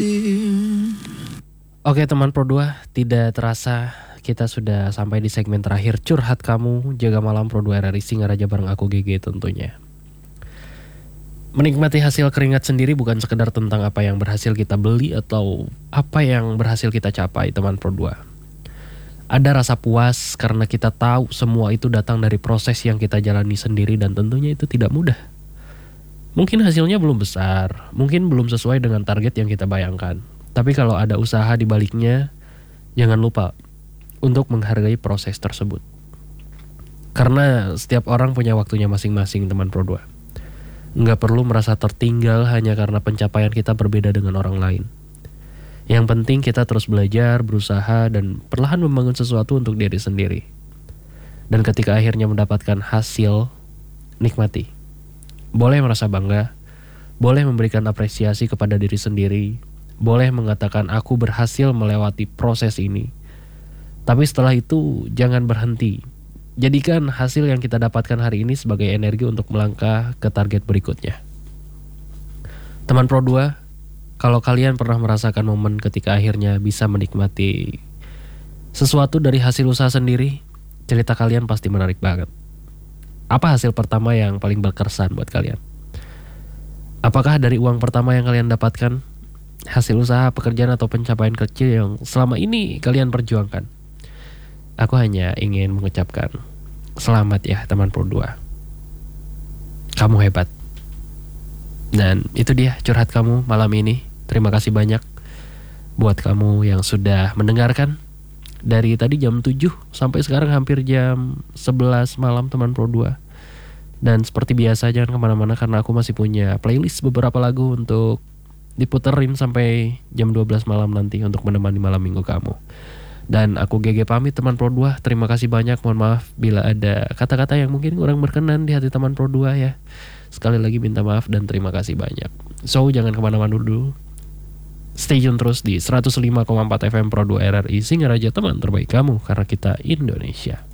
Oke teman Pro 2, tidak terasa kita sudah sampai di segmen terakhir Curhat Kamu Jaga Malam Pro 2 RRI Singaraja bareng aku GG tentunya. Menikmati hasil keringat sendiri bukan sekedar tentang apa yang berhasil kita beli atau apa yang berhasil kita capai teman Pro 2. Ada rasa puas karena kita tahu semua itu datang dari proses yang kita jalani sendiri dan tentunya itu tidak mudah. Mungkin hasilnya belum besar, mungkin belum sesuai dengan target yang kita bayangkan. Tapi kalau ada usaha di baliknya, jangan lupa untuk menghargai proses tersebut. Karena setiap orang punya waktunya masing-masing teman Pro 2. Nggak perlu merasa tertinggal hanya karena pencapaian kita berbeda dengan orang lain. Yang penting kita terus belajar, berusaha, dan perlahan membangun sesuatu untuk diri sendiri. Dan ketika akhirnya mendapatkan hasil, nikmati. Boleh merasa bangga, boleh memberikan apresiasi kepada diri sendiri, boleh mengatakan aku berhasil melewati proses ini. Tapi setelah itu jangan berhenti. Jadikan hasil yang kita dapatkan hari ini sebagai energi untuk melangkah ke target berikutnya. Teman Pro 2, kalau kalian pernah merasakan momen ketika akhirnya bisa menikmati sesuatu dari hasil usaha sendiri, cerita kalian pasti menarik banget. Apa hasil pertama yang paling berkesan buat kalian? Apakah dari uang pertama yang kalian dapatkan? Hasil usaha, pekerjaan, atau pencapaian kecil yang selama ini kalian perjuangkan? Aku hanya ingin mengucapkan selamat ya teman Pro 2. Kamu hebat. Dan itu dia curhat kamu malam ini. Terima kasih banyak buat kamu yang sudah mendengarkan. Dari tadi jam 7 sampai sekarang hampir jam 11 malam teman Pro 2. Dan seperti biasa jangan kemana-mana karena aku masih punya playlist beberapa lagu untuk diputerin sampai jam 12 malam nanti untuk menemani malam minggu kamu. Dan aku GG pamit teman Pro 2. Terima kasih banyak. Mohon maaf bila ada kata-kata yang mungkin kurang berkenan di hati teman Pro 2 ya. Sekali lagi minta maaf dan terima kasih banyak. So jangan kemana-mana dulu. Stay tune terus di 105,4 FM Pro 2 RRI Singaraja, teman terbaik kamu karena kita Indonesia.